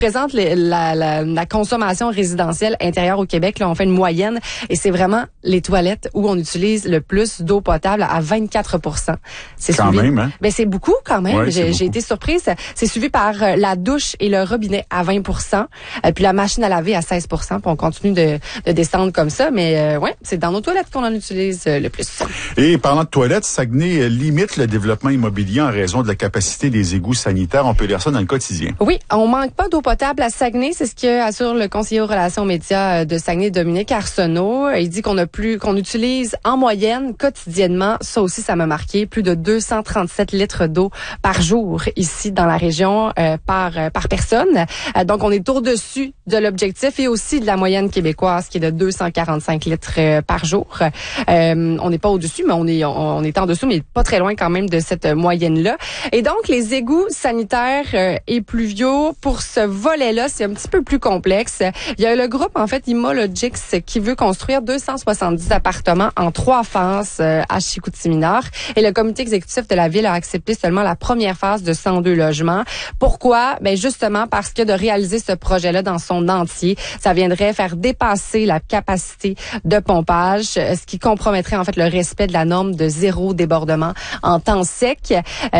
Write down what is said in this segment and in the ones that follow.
présente la consommation résidentielle intérieure au Québec, là, on fait une moyenne et c'est vraiment les toilettes où on utilise le plus d'eau potable à 24%. C'est quand suivi, même, hein? Ben c'est beaucoup quand même. Ouais, j'ai été surprise. C'est suivi par la douche et le robinet à 20%, puis la machine à laver à 16%. Puis on continue de descendre comme ça, mais ouais, c'est dans nos toilettes qu'on en utilise le plus. Et parlant de toilettes, Saguenay limite le développement immobilier en raison de la capacité des égouts sanitaires. On peut lire ça dans le quotidien. Oui, on manque pas d'eau potable à Saguenay, c'est ce que assure le conseiller aux relations médias de Saguenay, Dominique Arsenault. Il dit qu'on utilise en moyenne quotidiennement, ça aussi ça m'a marqué, plus de 237 litres d'eau par jour ici dans la région par personne. Donc on est au-dessus de l'objectif et aussi de la moyenne québécoise qui est de 245 litres par jour. On n'est pas au-dessus, mais on est en dessous, mais pas très loin quand même de cette moyenne-là. Et donc les égouts sanitaires et pluviaux, pour ce volet-là, c'est un petit peu plus complexe. Il y a le groupe, en fait, Imologix, qui veut construire 270 appartements en 3 phases à Chicoutimi-Nord. Et le comité exécutif de la ville a accepté seulement la première phase de 102 logements. Pourquoi? Ben justement parce que de réaliser ce projet-là dans son entier, ça viendrait faire dépasser la capacité de pompage, ce qui compromettrait en fait le respect de la norme de 0 débordement en temps sec.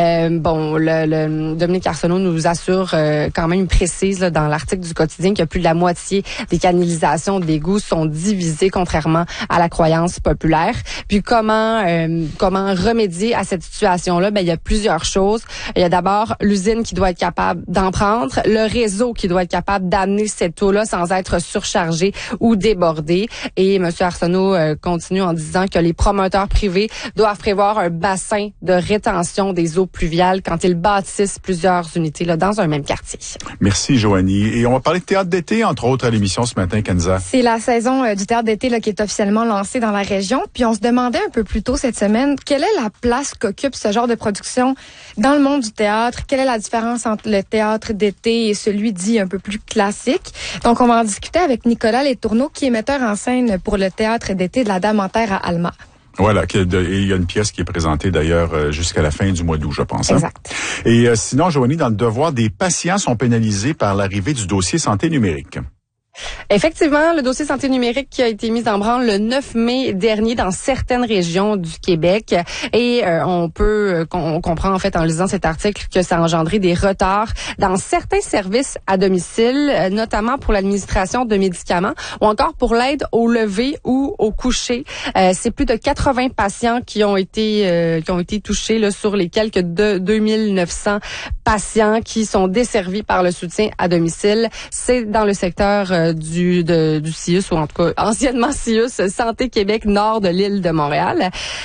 Le Dominique Arsenault nous assure quand même précise là, dans l'article du quotidien que plus de la moitié des canalisations d'égouts sont divisées contrairement à la croyance populaire. Puis comment remédier à cette situation-là? Ben il y a plusieurs choses. Il y a d'abord l'usine qui doit être capable d'en prendre, le réseau qui doit être capable d'amener cette eau-là sans être surchargé ou débordé. Et M. Arsenault continue en disant que les promoteurs privés doivent prévoir un bassin de rétention des eaux pluviales quand ils bâtissent plusieurs unités là, dans un même quartier. Merci, Joanie. Et on va parler de théâtre d'été, entre autres, à l'émission ce matin, Kenza. C'est la saison du théâtre d'été là, qui est officiellement lancée dans la région. Puis on se demandait un peu plus tôt cette semaine, quelle est la place qu'occupe ce genre de production dans le monde du théâtre? Quelle est la différence entre le théâtre d'été et celui dit un peu plus classique? Donc, on va en discuter avec Nicolas Letourneau, qui est metteur en scène pour le théâtre d'été de la Dame en Terre à Alma. Voilà, il y a une pièce qui est présentée d'ailleurs jusqu'à la fin du mois d'août, je pense. Hein? Exact. Et sinon, Joanie, dans le devoir, des patients sont pénalisés par l'arrivée du dossier santé numérique. Effectivement, le dossier santé numérique qui a été mis en branle le 9 mai dernier dans certaines régions du Québec. Et on comprend en fait en lisant cet article que ça a engendré des retards dans certains services à domicile, notamment pour l'administration de médicaments ou encore pour l'aide au lever ou au coucher. C'est plus de 80 patients qui ont été touchés là, sur les quelques 2900 patients qui sont desservis par le soutien à domicile. C'est dans le secteur du CIUS, ou en tout cas anciennement CIUS, Santé Québec Nord de l'île de Montréal.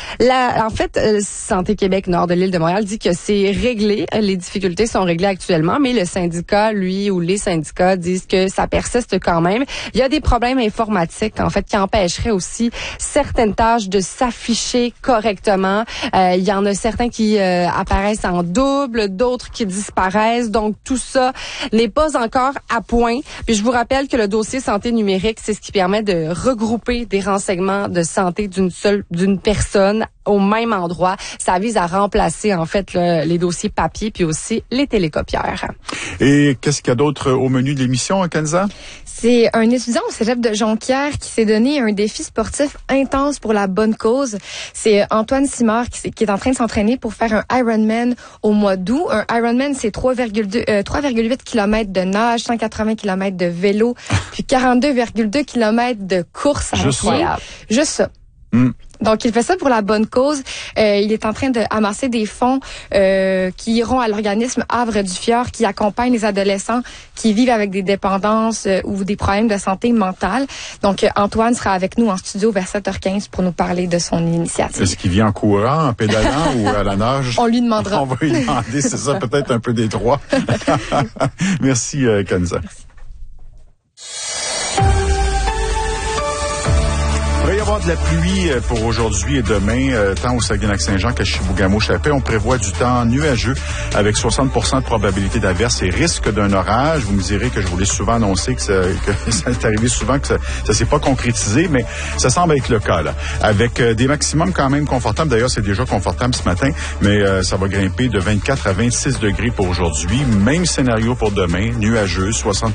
Santé Québec Nord de l'île de Montréal dit que c'est réglé, les difficultés sont réglées actuellement, mais le syndicat, lui, ou les syndicats disent que ça persiste quand même. Il y a des problèmes informatiques, en fait, qui empêcheraient aussi certaines tâches de s'afficher correctement. Il y en a certains qui apparaissent en double, d'autres qui disparaissent, donc tout ça n'est pas encore à point. Puis je vous rappelle que le dossier santé numérique, c'est ce qui permet de regrouper des renseignements de santé d'une personne au même endroit. Ça vise à remplacer en fait les dossiers papier puis aussi les télécopieurs. Et qu'est-ce qu'il y a d'autre au menu de l'émission, Kenza? C'est un étudiant au cégep de Jonquière qui s'est donné un défi sportif intense pour la bonne cause. C'est Antoine Simard qui est en train de s'entraîner pour faire un Ironman au mois d'août. Un Ironman, c'est 3,8 km de nage, 180 km de vélo, puis 42,2 km de course à pied. Juste ça. Donc, il fait ça pour la bonne cause. Il est en train d'amasser des fonds qui iront à l'organisme Havre du Fjord qui accompagne les adolescents qui vivent avec des dépendances ou des problèmes de santé mentale. Donc, Antoine sera avec nous en studio vers 7h15 pour nous parler de son initiative. Est-ce qu'il vient en courant, en pédalant ou à la nage? On lui demandera. On va lui demander, c'est ça, peut-être un peu des trois. Merci, Kenza. Merci. Il va y avoir de la pluie pour aujourd'hui et demain, tant au Saguenay-Lac-Saint-Jean qu'à Chibougamau-Chapais. On prévoit du temps nuageux avec 60% de probabilité d'averse et risque d'un orage. Vous me direz que je vous l'ai souvent annoncé que ça est arrivé souvent, que ça s'est pas concrétisé, mais ça semble être le cas, là. Avec des maximums quand même confortables. D'ailleurs, c'est déjà confortable ce matin, mais ça va grimper de 24 à 26 degrés pour aujourd'hui. Même scénario pour demain, nuageux, 60